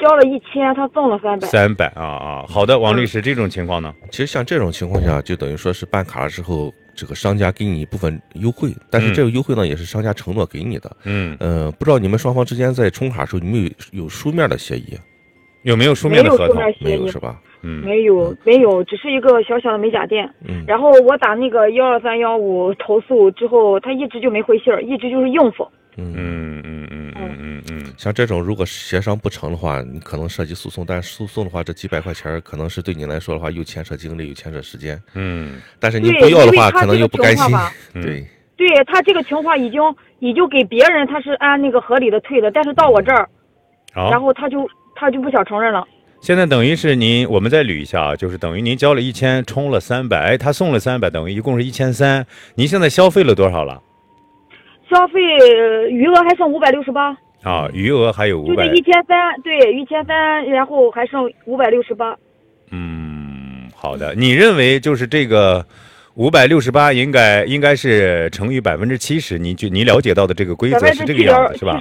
交了1000，他赠了300 啊。好的，王律师，这种情况呢？ 其实像这种情况下，就等于说是办卡了之后，这个商家给你一部分优惠，但是这个优惠呢，也是商家承诺给你的。不知道你们双方之间在充卡的时候，你们有书面的协议？ 有没有书面的合同？ 没有是吧？ 没有，只是一个小小的美甲店。然后我打那个12315投诉之后，他一直就没回信儿，一直就是应付。 像这种如果协商不成的话，你可能涉及诉讼，但是诉讼的话，这几百块钱可能是对你来说的话，又牵扯精力，又牵扯时间。但是你不要的话，可能又不甘心。 对他这个情况已经给别人他是按那个合理的退的，但是到我这儿，然后他就不想承认了。 现在等于是我们再捋一下啊，就是等于您交了1000，充了300，他送了300，等于一共是1300。您现在消费了多少了？ 消费余额还剩568 啊，余额还有500， 就是1300，对，1300，然后还剩568。 好的，你认为就是这个568应该是乘以70%？你了解到的这个规则是这个样子是吧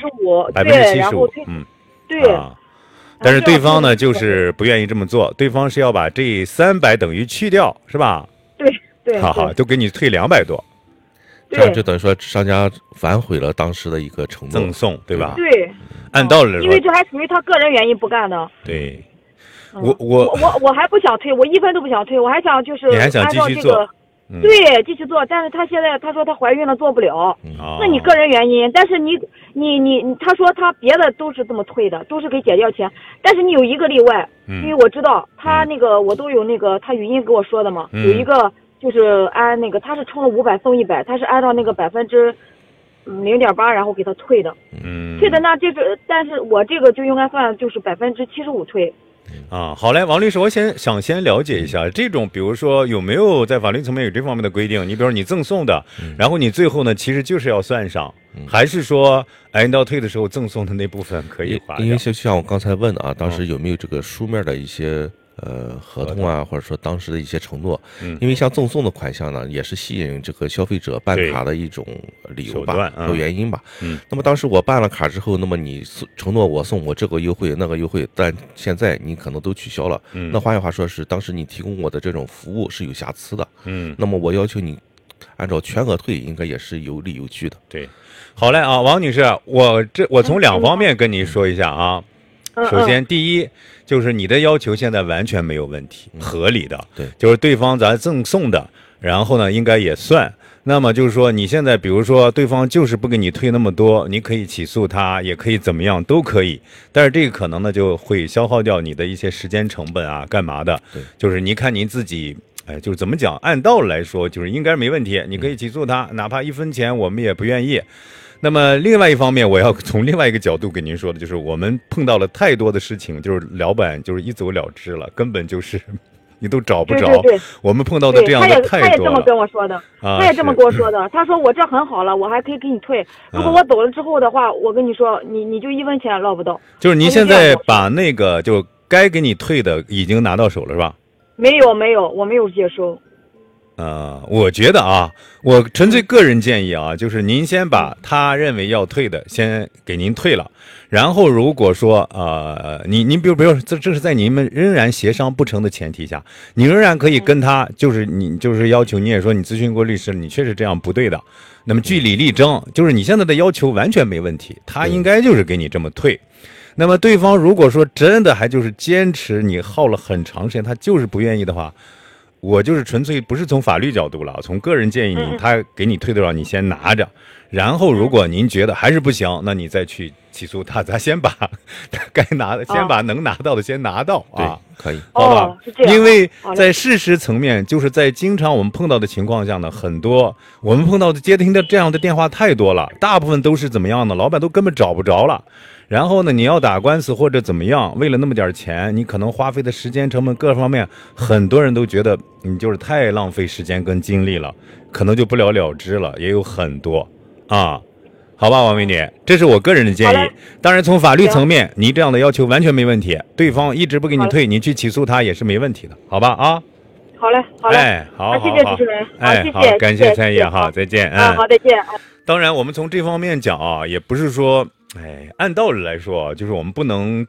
？75%， 对。 但是对方呢，就是不愿意这么做，对方是要把这300等于去掉，是吧？ 对。 好，都给你退200多。 这样就等于说商家反悔了当时的一个承诺赠送，对吧？ 对， 按道理说， 因为这还属于他个人原因不干的。 对， 我还不想退，我1分都不想退，我还想就是你还想继续做， 对，继续做。但是他现在他说他怀孕了做不了，那你个人原因，但是你他说他别的都是这么退的，都是给减掉钱，但是你有一个例外，因为我知道他那个我都有那个他语音给我说的嘛，有一个。就是按那个，他是充了500送100，他是按照那个0.8%，然后给他退的。退的那这个，但是我这个就应该算就是75%退。 好嘞，王律师，我想先了解一下这种，比如说有没有在法律层面有这方面的规定？你比如说你赠送的，然后你最后呢，其实就是要算上，还是说按到退的时候赠送的那部分可以划掉？ 因为就像我刚才问的啊，当时有没有这个书面的一些？合同啊，或者说当时的一些承诺，因为像赠送的款项呢，也是吸引这个消费者办卡的一种理由吧，和原因吧。那么当时我办了卡之后，那么你承诺我送我这个优惠那个优惠，但现在你可能都取消了。那换句话说是，当时你提供我的这种服务是有瑕疵的。那么我要求你按照全额退，应该也是有理有据的。 对，好嘞啊，王女士，我从2方面跟您说一下啊。首先，第一就是你的要求现在完全没有问题，合理的， 对， 就是对方咱赠送的，然后呢应该也算。那么就是说，你现在比如说对方就是不给你退那么多，你可以起诉他，也可以怎么样都可以。但是这个可能呢就会消耗掉你的一些时间成本啊，干嘛的？ 对， 就是您看您自己。就是怎么讲，按道理来说，就是应该没问题，你可以起诉他，哪怕1分钱我们也不愿意。那么另外一方面，我要从另外一个角度跟您说的，就是我们碰到了太多的事情，就是老板就是一走了之了，根本就是你都找不着。 对， 我们碰到的这样的太多了。 他也这么跟我说的，他也这么跟我说的。他说我这很好了，我还可以给你退。如果我走了之后的话，我跟你说，你就1分钱捞不到。 就是您现在把那个就该给你退的已经拿到手了，是吧？ 没有，我没有接收。 我觉得啊，我纯粹个人建议啊，就是您先把他认为要退的先给您退了，然后如果说您比如这是在你们仍然协商不成的前提下，你仍然可以跟他就是你就是要求，你也说你咨询过律师了，你确实这样不对的，那么据理力争，就是你现在的要求完全没问题，他应该就是给你这么退。那么对方如果说真的还就是坚持你耗了很长时间，他就是不愿意的话，我就是纯粹不是从法律角度了，从个人建议你，他给你退多少你先拿着，然后如果您觉得还是不行，那你再去起诉他，咱先把他该拿的，先把能拿到的先拿到啊， 可以， 好吧？因为在事实层面，就是在经常我们碰到的情况下呢，很多我们碰到的接听的这样的电话太多了，大部分都是怎么样呢？老板都根本找不着了。然后呢，你要打官司或者怎么样，为了那么点钱，你可能花费的时间成本各方面，很多人都觉得你就是太浪费时间跟精力了，可能就不了了之了，也有很多啊。好吧，王美女，这是我个人的建议。当然，从法律层面，你这样的要求完全没问题，对方一直不给你退，你去起诉他也是没问题的，好吧？啊。 好嘞，好嘞。 哎，好， 谢谢主持人。 哎， 谢谢， 感谢参与哈，再见。 好，再见。 当然，我们从这方面讲啊，也不是说。按道理来说，就是我们不能